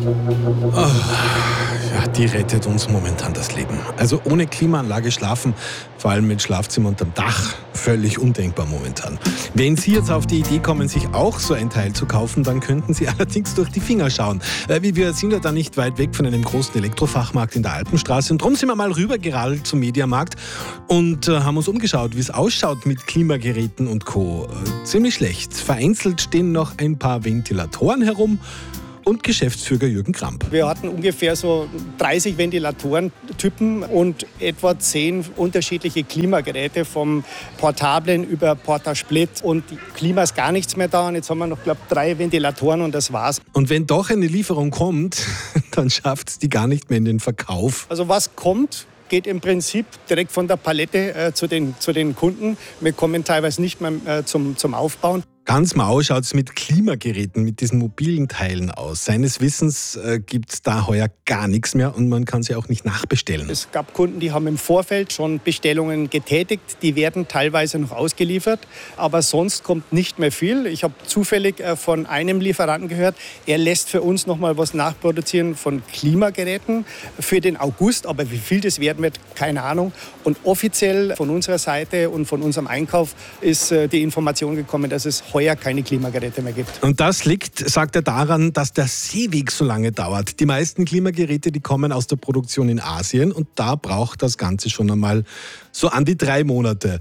Ja, die rettet uns momentan das Leben. Also ohne Klimaanlage schlafen, vor allem mit Schlafzimmer unterm Dach, völlig undenkbar momentan. Wenn Sie jetzt auf die Idee kommen, sich auch so ein Teil zu kaufen, dann könnten Sie allerdings durch die Finger schauen. Wir sind ja da nicht weit weg von einem großen Elektrofachmarkt in der Alpenstraße und darum sind wir mal rübergeradelt zum Mediamarkt und haben uns umgeschaut, wie es ausschaut mit Klimageräten und Co. Ziemlich schlecht. Vereinzelt stehen noch ein paar Ventilatoren herum und Geschäftsführer Jürgen Kramp. Wir hatten ungefähr so 30 Ventilatorentypen und etwa 10 unterschiedliche Klimageräte, vom Portablen über Portasplit, und Klima ist gar nichts mehr da. Und jetzt haben wir noch, glaube ich, 3 Ventilatoren und das war's. Und wenn doch eine Lieferung kommt, dann schafft es die gar nicht mehr in den Verkauf. Also was kommt, geht im Prinzip direkt von der Palette zu den Kunden. Wir kommen teilweise nicht mehr zum Aufbauen. Ganz mau schaut es mit Klimageräten, mit diesen mobilen Teilen aus. Seines Wissens gibt es da heuer gar nichts mehr und man kann sie auch nicht nachbestellen. Es gab Kunden, die haben im Vorfeld schon Bestellungen getätigt. Die werden teilweise noch ausgeliefert, aber sonst kommt nicht mehr viel. Ich habe zufällig von einem Lieferanten gehört, er lässt für uns noch mal was nachproduzieren von Klimageräten für den August. Aber wie viel das werden wird, keine Ahnung. Und offiziell von unserer Seite und von unserem Einkauf ist die Information gekommen, dass es heuer keine Klimageräte mehr gibt. Und das liegt, sagt er, daran, dass der Seeweg so lange dauert. Die meisten Klimageräte, die kommen aus der Produktion in Asien und da braucht das Ganze schon einmal so an die 3 Monate.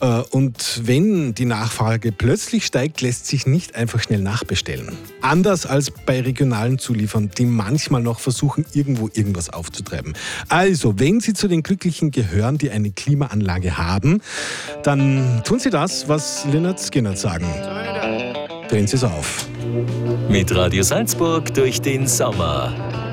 Und wenn die Nachfrage plötzlich steigt, lässt sich nicht einfach schnell nachbestellen. Anders als bei regionalen Zuliefern, die manchmal noch versuchen, irgendwo irgendwas aufzutreiben. Also, wenn Sie zu den Glücklichen gehören, die eine Klimaanlage haben, dann tun Sie das, was Lynyrd Skynyrd sagen. Drehen Sie es auf. Mit Radio Salzburg durch den Sommer.